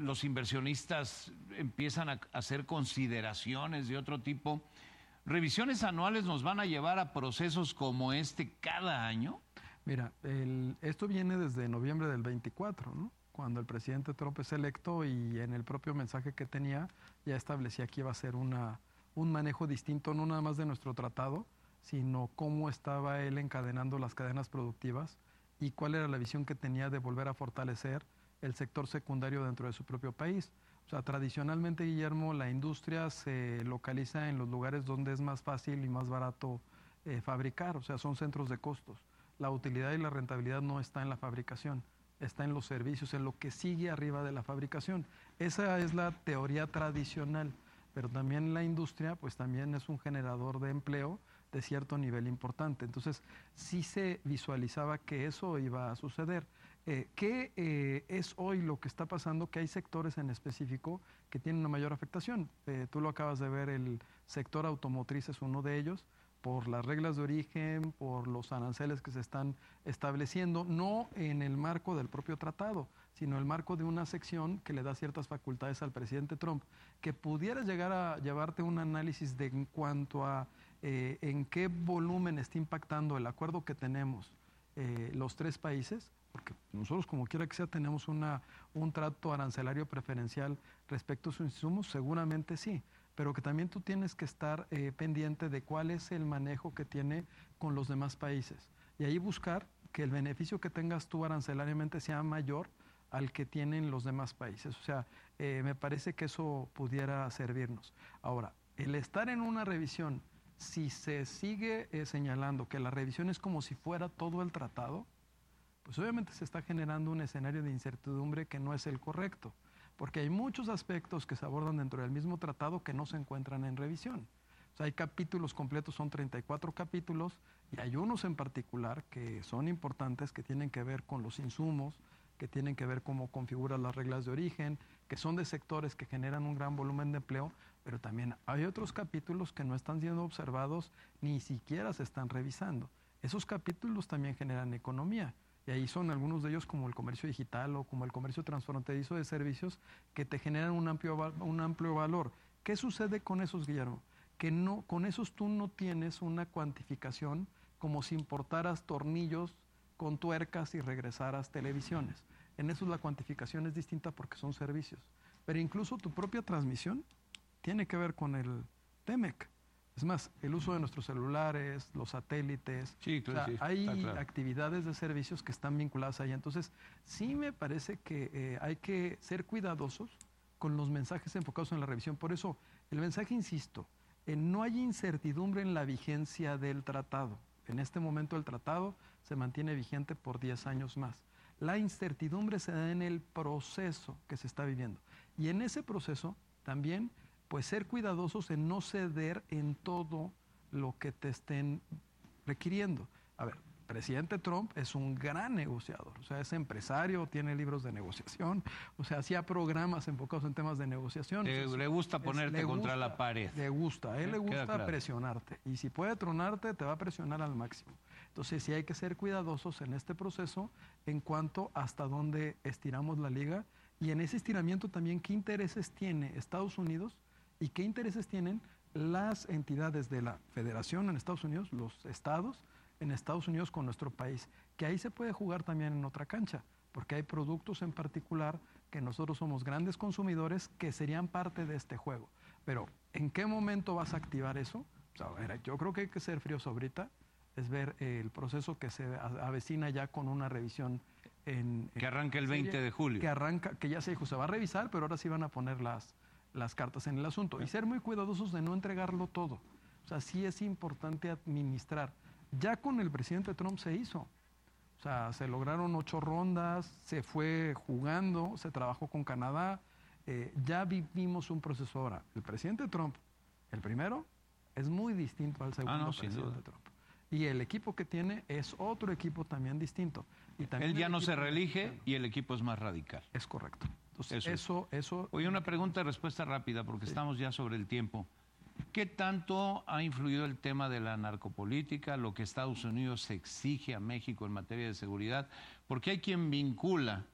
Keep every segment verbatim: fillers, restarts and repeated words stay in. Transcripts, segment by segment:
los inversionistas empiezan a hacer consideraciones de otro tipo. ¿Revisiones anuales nos van a llevar a procesos como este cada año? Mira, el, esto viene desde noviembre del veinticuatro, ¿no? Cuando el presidente Trump es electo y en el propio mensaje que tenía ya establecía que iba a ser una, un manejo distinto, no nada más de nuestro tratado, sino cómo estaba él encadenando las cadenas productivas y cuál era la visión que tenía de volver a fortalecer el sector secundario dentro de su propio país. O sea, tradicionalmente, Guillermo, la industria se localiza en los lugares donde es más fácil y más barato eh, fabricar, o sea, son centros de costos. La utilidad y la rentabilidad no está en la fabricación, está en los servicios, en lo que sigue arriba de la fabricación. Esa es la teoría tradicional, pero también la industria pues también es un generador de empleo de cierto nivel importante. Entonces, sí se visualizaba que eso iba a suceder. Eh, ¿Qué eh, es hoy lo que está pasando? Que hay sectores en específico que tienen una mayor afectación. Eh, tú lo acabas de ver, el sector automotriz es uno de ellos, por las reglas de origen, por los aranceles que se están estableciendo, no en el marco del propio tratado, sino el marco de una sección que le da ciertas facultades al presidente Trump, que pudiera llegar a llevarte un análisis de en cuanto a eh, en qué volumen está impactando el acuerdo que tenemos eh, los tres países, porque nosotros como quiera que sea tenemos una, un trato arancelario preferencial respecto a sus insumos, seguramente sí, pero que también tú tienes que estar eh, pendiente de cuál es el manejo que tiene con los demás países. Y ahí buscar que el beneficio que tengas tú arancelariamente sea mayor al que tienen los demás países. O sea, eh, me parece que eso pudiera servirnos. Ahora, el estar en una revisión, si se sigue eh, señalando que la revisión es como si fuera todo el tratado, pues obviamente se está generando un escenario de incertidumbre que no es el correcto, porque hay muchos aspectos que se abordan dentro del mismo tratado que no se encuentran en revisión. O sea, hay capítulos completos, son treinta y cuatro capítulos, y hay unos en particular que son importantes, que tienen que ver con los insumos, que tienen que ver cómo configuran las reglas de origen, que son de sectores que generan un gran volumen de empleo, pero también hay otros capítulos que no están siendo observados, ni siquiera se están revisando. Esos capítulos también generan economía. Y ahí son algunos de ellos como el comercio digital o como el comercio transfronterizo de servicios que te generan un amplio, un amplio valor. ¿Qué sucede con esos, Guillermo? Que no, con esos tú no tienes una cuantificación como si importaras tornillos con tuercas y regresaras televisiones. En eso la cuantificación es distinta porque son servicios. Pero incluso tu propia transmisión tiene que ver con el T M E C. Es más, el uso de nuestros celulares, los satélites, sí, claro, o sea, sí, hay claro. actividades de servicios que están vinculadas ahí. Entonces, sí me parece que eh, hay que ser cuidadosos con los mensajes enfocados en la revisión. Por eso, el mensaje, insisto, eh, no hay incertidumbre en la vigencia del tratado. En este momento el tratado se mantiene vigente por diez años más. La incertidumbre se da en el proceso que se está viviendo. Y en ese proceso también pues ser cuidadosos en no ceder en todo lo que te estén requiriendo. A ver, el presidente Trump es un gran negociador, o sea, es empresario, tiene libros de negociación, o sea, hacía programas enfocados en temas de negociación. Le, es, le gusta ponerte es, le contra gusta, la pared. Le gusta, a él ¿Eh? le gusta claro. presionarte, y si puede tronarte, te va a presionar al máximo. Entonces, sí hay que ser cuidadosos en este proceso en cuanto hasta dónde estiramos la liga, y en ese estiramiento también qué intereses tiene Estados Unidos y qué intereses tienen las entidades de la Federación en Estados Unidos, los estados en Estados Unidos con nuestro país, que ahí se puede jugar también en otra cancha, porque hay productos en particular que nosotros somos grandes consumidores que serían parte de este juego. Pero, ¿en qué momento vas a activar eso? O sea, mira, yo creo que hay que ser fríos ahorita, es ver eh, el proceso que se avecina ya con una revisión en... Que arranca el veinte de julio. Que arranca, que ya se dijo, se va a revisar, pero ahora sí van a poner las... las cartas en el asunto y ser muy cuidadosos de no entregarlo todo. O sea, sí es importante administrar. Ya con el presidente Trump se hizo. O sea, se lograron ocho rondas, se fue jugando, se trabajó con Canadá. Eh, ya vivimos un proceso ahora. El presidente Trump, el primero, es muy distinto al segundo ah, no, presidente Trump. Y el equipo que tiene es otro equipo también distinto. Y también Él ya no se reelige mexicano. Y el equipo es más radical. Es correcto. Entonces, eso, eso, eso... Oye, una pregunta de respuesta rápida, porque sí. estamos ya sobre el tiempo. ¿Qué tanto ha influido el tema de la narcopolítica, lo que Estados Unidos exige a México en materia de seguridad? Porque hay quien vincula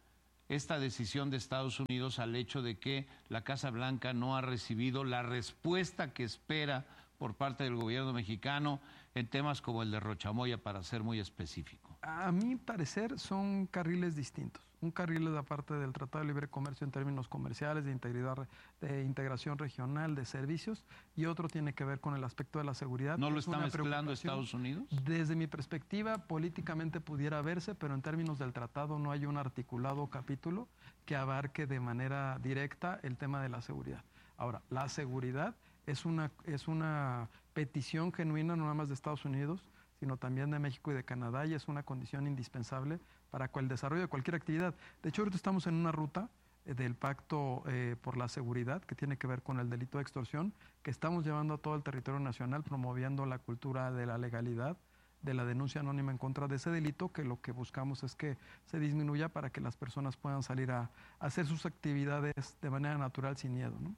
esta decisión de Estados Unidos al hecho de que la Casa Blanca no ha recibido la respuesta que espera por parte del gobierno mexicano en temas como el de Rochamoya, para ser muy específico? A mi parecer son carriles distintos. Un carril es la parte del Tratado de Libre Comercio en términos comerciales, de integridad, de integración regional, de servicios, y otro tiene que ver con el aspecto de la seguridad. ¿No lo está mezclando Estados Unidos? Desde mi perspectiva, políticamente pudiera verse, pero en términos del tratado no hay un articulado capítulo que abarque de manera directa el tema de la seguridad. Ahora, la seguridad es una, es una petición genuina no nada más de Estados Unidos, sino también de México y de Canadá, y es una condición indispensable para el desarrollo de cualquier actividad. De hecho, ahorita estamos en una ruta eh, del Pacto eh, por la Seguridad, que tiene que ver con el delito de extorsión, que estamos llevando a todo el territorio nacional, promoviendo la cultura de la legalidad, de la denuncia anónima en contra de ese delito, que lo que buscamos es que se disminuya para que las personas puedan salir a, a hacer sus actividades de manera natural, sin miedo, ¿no?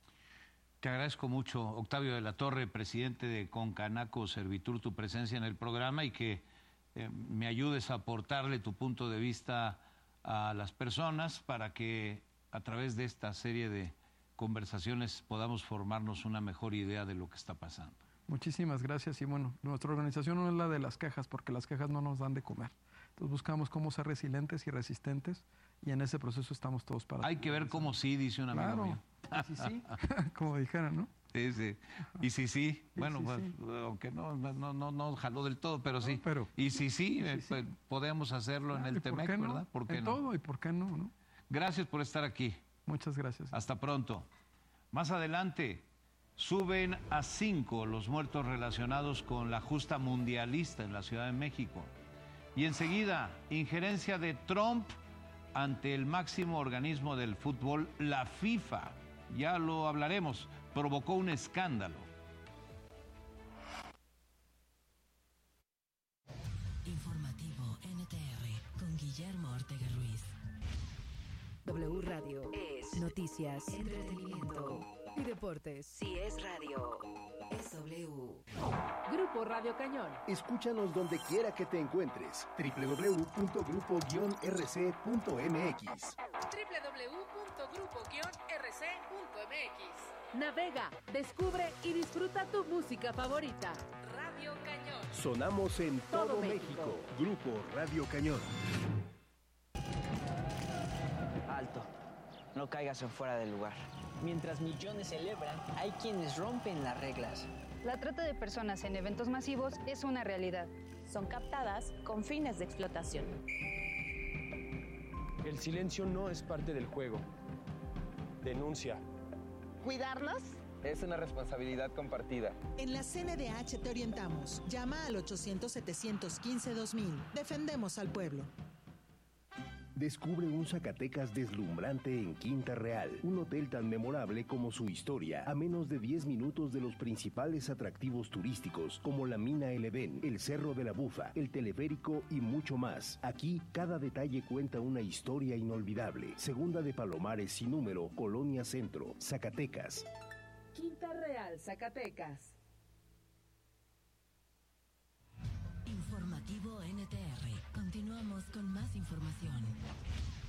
Te agradezco mucho, Octavio de la Torre, presidente de Concanaco Servitur, tu presencia en el programa, y que eh, me ayudes a aportarle tu punto de vista a las personas para que a través de esta serie de conversaciones podamos formarnos una mejor idea de lo que está pasando. Muchísimas gracias, y bueno, nuestra organización no es la de las quejas, porque las quejas no nos dan de comer. Entonces buscamos cómo ser resilientes y resistentes, y en ese proceso estamos todos para... Hay que ver cómo sí, dice un amigo claro. mío. Y si sí, como dijeran, ¿no? Sí, sí. Y si sí, Y bueno, si pues, sí. aunque no, no, no, no jaló del todo, pero sí. No, pero- y si sí, y si eh, sí. pues, podemos hacerlo Claro, en ¿y el por Temec, qué no? ¿verdad? ¿Por qué en no? todo, y por qué no, ¿no? Gracias por estar aquí. Muchas gracias. Hasta pronto. Más adelante, suben a cinco los muertos relacionados con la justa mundialista en la Ciudad de México. Y enseguida, injerencia de Trump ante el máximo organismo del fútbol, la FIFA. Ya lo hablaremos, provocó un escándalo. Informativo N T R con Guillermo Ortega Ruiz. W Radio es noticias, entretenimiento y deportes. Si es radio, Es W. Grupo Radio Cañón. Escúchanos donde quiera que te encuentres. doble u doble u doble u punto grupo guion r c punto m x. doble u doble u doble u punto grupo guion r c punto m x. Navega, descubre y disfruta tu música favorita. Radio Cañón. Sonamos en todo, Todo México. México. Grupo Radio Cañón. Alto, no caigas en fuera del lugar. Mientras millones celebran, hay quienes rompen las reglas. La trata de personas en eventos masivos es una realidad. Son captadas con fines de explotación. El silencio no es parte del juego. Denuncia. ¿Cuidarlos? Es una responsabilidad compartida. En la C N D H te orientamos. Llama al ochocientos, setecientos quince, dos mil. Defendemos al pueblo. Descubre un Zacatecas deslumbrante en Quinta Real, un hotel tan memorable como su historia, a menos de diez minutos de los principales atractivos turísticos como la Mina El Edén, el Cerro de la Bufa, el teleférico y mucho más. Aquí, cada detalle cuenta una historia inolvidable. Segunda de Palomares sin número, Colonia Centro, Zacatecas. Quinta Real, Zacatecas. Informativo N T R. Continuamos con más información.